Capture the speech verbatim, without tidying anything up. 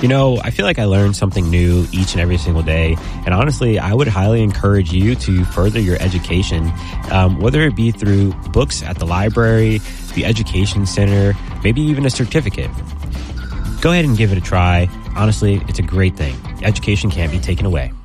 You know, I feel like I learn something new each and every single day. And honestly, I would highly encourage you to further your education, um, whether it be through books at the library, the education center, maybe even a certificate. Go ahead and give it a try. Honestly, it's a great thing. Education can't be taken away.